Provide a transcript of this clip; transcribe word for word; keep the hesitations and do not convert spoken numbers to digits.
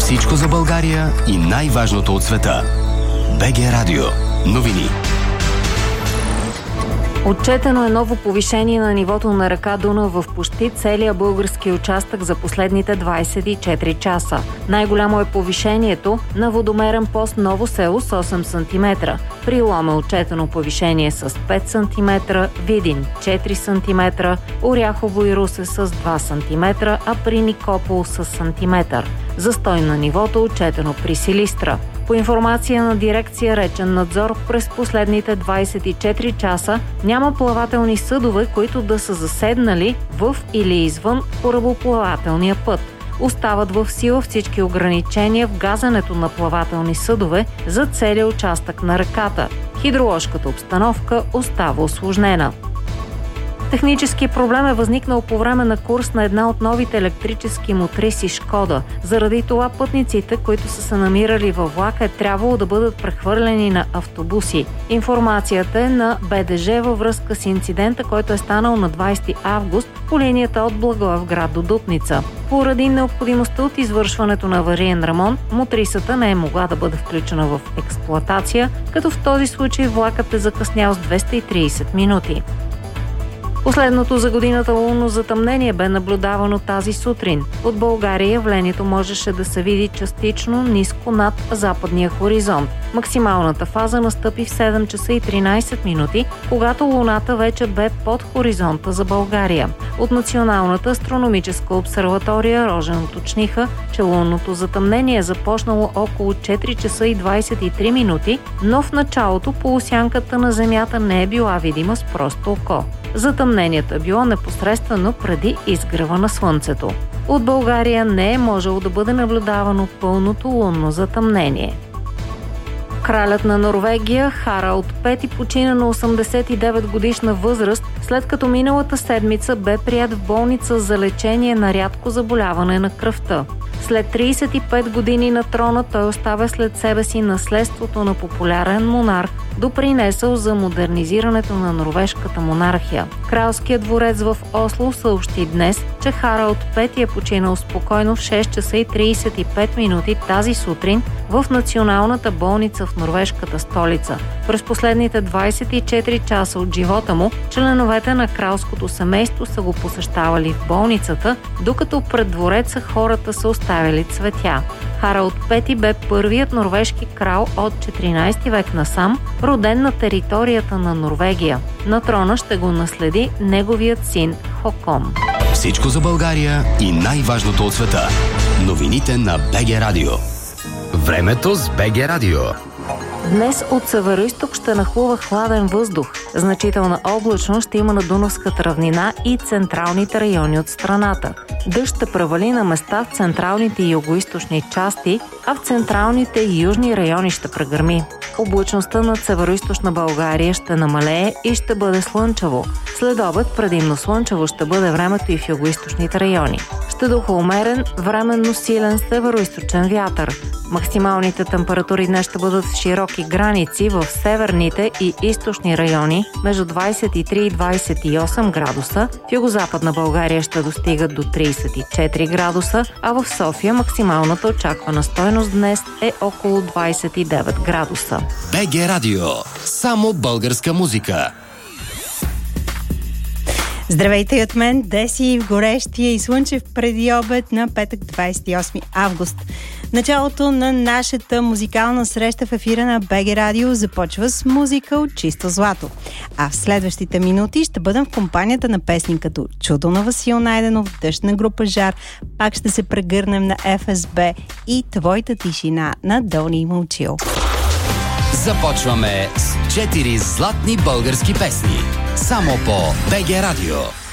Всичко за България и най-важното от света. БГ Радио. Новини. Отчетено е ново повишение на нивото на река Дунав в почти целия български участък за последните двайсет и четири часа. Най-голямо е повишението на водомерен пост Ново село с осем сантиметра. При Лом е отчетено повишение с пет сантиметра, Видин четири сантиметра, Оряхово и Русе с два сантиметра, а при Никопол с сантиметър. Застой на нивото отчетено при Силистра. По информация на дирекция Речен надзор, през последните двайсет и четири часа няма плавателни съдове, които да са заседнали в или извън корабоплавателния път. Остават в сила всички ограничения в газенето на плавателни съдове за целия участък на реката. Хидроложката обстановка остава усложнена. Технически проблем е възникнал по време на курс на една от новите електрически мотриси Шкода. Заради това пътниците, които са се намирали във влака, е трябвало да бъдат прехвърлени на автобуси. Информацията е на БДЖ във връзка с инцидента, който е станал на двайсети август по линията от Благоевград до Дупница. Поради необходимостта от извършването на авариен ремонт, мотрисата не е могла да бъде включена в експлоатация, като в този случай влакът е закъснял с двеста и трийсет минути. Последното за годината лунно затъмнение бе наблюдавано тази сутрин. От България явлението можеше да се види частично ниско над западния хоризонт. Максималната фаза настъпи в седем часа и тринайсет минути, когато луната вече бе под хоризонта за България. От Националната астрономическа обсерватория Рожен уточниха, че лунното затъмнение е започнало около четири часа и двайсет и три минути, но в началото полусянката на Земята не е била видима с просто око. Затъмнението е било непосредствено преди изгрева на Слънцето. От България не е можело да бъде наблюдавано пълното лунно затъмнение. Кралят на Норвегия Харалд пети почина на осемдесет и девет годишна възраст, след като миналата седмица бе приет в болница за лечение на рядко заболяване на кръвта. След трийсет и пет години на трона той оставя след себе си наследството на популярен монарх, допринесъл за модернизирането на норвежката монархия. Кралският дворец в Осло съобщи днес, че Харалд пети е починал спокойно в шест часа и трийсет и пет минути тази сутрин в националната болница в норвежката столица. През последните двайсет и четири часа от живота му, членовете на кралското семейство са го посещавали в болницата, докато пред двореца хората са оставили цветя. Харалд пети бе първият норвежки крал от четиринайсети век насам, роден на територията на Норвегия. На трона ще го наследи неговият син Хокон. Всичко за България и най-важното от света. Новините на БГ Радио. Времето с БГ Радио. Днес от североизток ще нахлува хладен въздух. Значителна облачност ще има на Дунавската равнина и централните райони от страната. Дъжд ще превали на места в централните и югоизточни части, а в централните и южни райони ще прегърми. Облачността над североизточна България ще намалее и ще бъде слънчево. След обед предимно слънчево ще бъде времето и в югоизточните райони. Ще духа умерен, временно силен североизточен вятър. Максималните температури днес ще бъдат в широки граници в северните и източни райони между двайсет и три и двайсет и осем градуса, в югозападна България ще достигат до трийсет и четири градуса, а в София максималната очаквана стойност днес е около двайсет и девет градуса. БГ Радио. Само българска музика. Здравейте и от мен, Деси, в горещия и слънчев преди обед на петък, двайсет и осми август. Началото на нашата музикална среща в ефира на БГ Радио започва с музика от чисто злато. А в следващите минути ще бъдем в компанията на песни като Чудо на Васил Найденов, Дъжд на група Жар, пак ще се прегърнем на Еф Ес Би и Твоята тишина на Дони Молчил. Започваме с четири златни български песни. Само по БГ Радио.